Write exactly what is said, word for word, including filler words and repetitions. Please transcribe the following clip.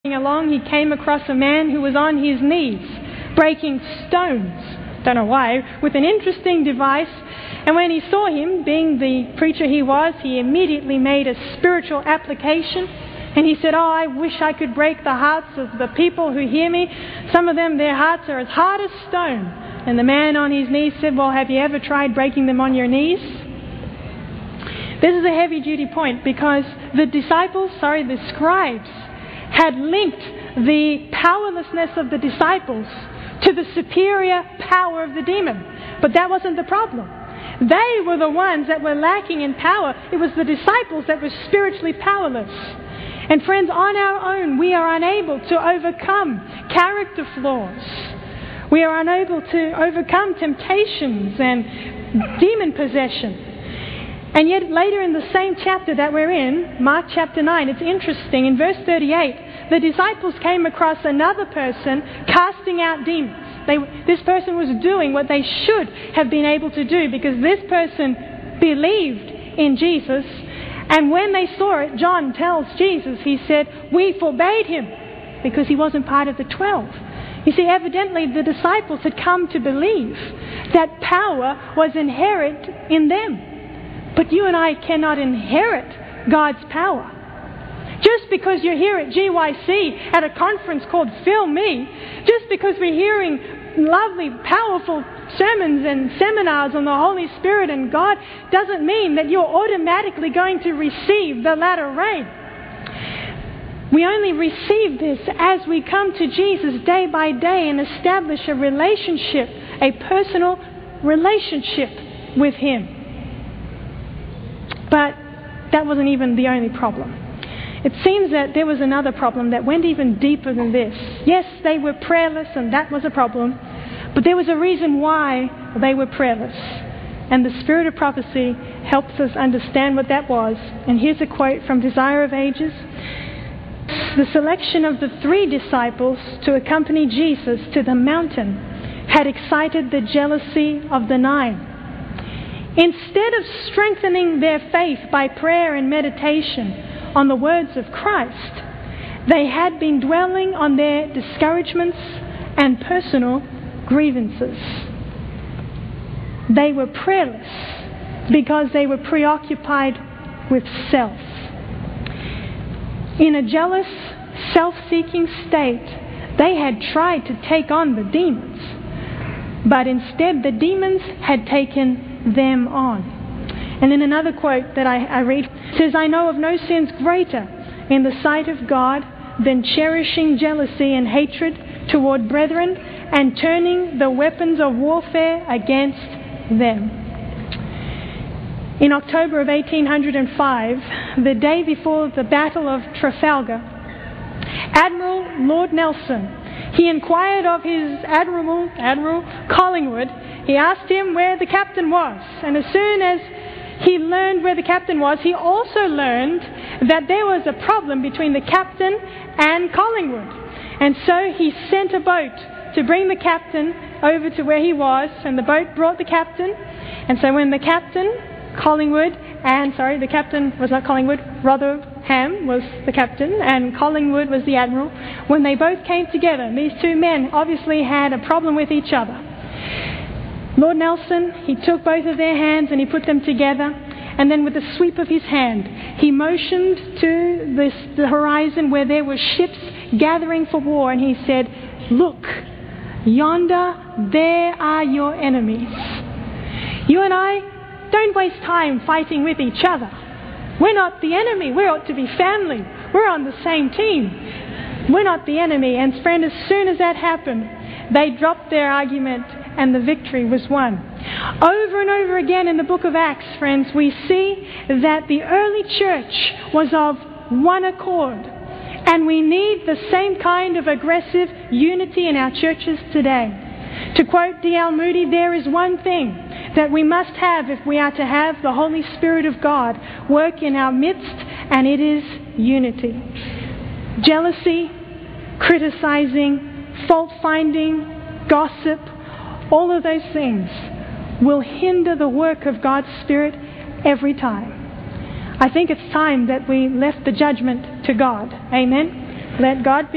along, he came across a man who was on his knees, breaking stones, don't know why, with an interesting device. And when he saw him, being the preacher he was, he immediately made a spiritual application. And he said, "Oh, I wish I could break the hearts of the people who hear me. Some of them, their hearts are as hard as stone." And the man on his knees said, "Well, have you ever tried breaking them on your knees?" This is a heavy-duty point, because the disciples, sorry, the scribes, had linked the powerlessness of the disciples to the superior power of the demon. But that wasn't the problem. They were the ones that were lacking in power. It was the disciples that were spiritually powerless. And friends, on our own, we are unable to overcome character flaws. We are unable to overcome temptations and demon possession. And yet later in the same chapter that we're in, Mark chapter nine, it's interesting. In verse thirty-eight, the disciples came across another person casting out demons. They, this person was doing what they should have been able to do, because this person believed in Jesus. And when they saw it, John tells Jesus, he said, "We forbade him," because he wasn't part of the twelve. You see, evidently the disciples had come to believe that power was inherent in them. But you and I cannot inherit God's power. Just because you're here at G Y C at a conference called Fill Me, just because we're hearing lovely, powerful sermons and seminars on the Holy Spirit and God, doesn't mean that you're automatically going to receive the latter rain. We only receive this as we come to Jesus day by day and establish a relationship, a personal relationship with Him. But that wasn't even the only problem. It seems that there was another problem that went even deeper than this. Yes, they were prayerless, and that was a problem. But there was a reason why they were prayerless. And the Spirit of Prophecy helps us understand what that was. And here's a quote from Desire of Ages. "The selection of the three disciples to accompany Jesus to the mountain had excited the jealousy of the nine. Instead of strengthening their faith by prayer and meditation on the words of Christ, they had been dwelling on their discouragements and personal grievances." They were prayerless because they were preoccupied with self. In a jealous, self-seeking state, they had tried to take on the demons, but instead the demons had taken them on. And in another quote that I, I read, it says, "I know of no sins greater in the sight of God than cherishing jealousy and hatred toward brethren and turning the weapons of warfare against them." In October of eighteen oh five, the day before the Battle of Trafalgar, Admiral Lord Nelson, he inquired of his Admiral, Admiral Collingwood. He asked him where the captain was. And as soon as he learned where the captain was, he also learned that there was a problem between the captain and Collingwood. And so he sent a boat to bring the captain over to where he was, and the boat brought the captain. And so when the captain, Collingwood, and sorry, the captain was not Collingwood, Rotherham was the captain, and Collingwood was the admiral, when they both came together, and these two men obviously had a problem with each other. Lord Nelson, he took both of their hands and he put them together, and then with a sweep of his hand, he motioned to this, the horizon where there were ships gathering for war, and he said, "Look, yonder, there are your enemies." You and I, don't waste time fighting with each other. We're not the enemy. We ought to be family. We're on the same team. We're not the enemy. And friend, as soon as that happened, they dropped their argument and the victory was won. Over and over again in the book of Acts, friends, we see that the early church was of one accord. And we need the same kind of aggressive unity in our churches today. To quote D L Moody, there is one thing that we must have if we are to have the Holy Spirit of God work in our midst, and it is unity. Jealousy, criticizing, fault-finding, gossip, all of those things will hinder the work of God's Spirit every time. I think it's time that we left the judgment to God. Amen? Let God be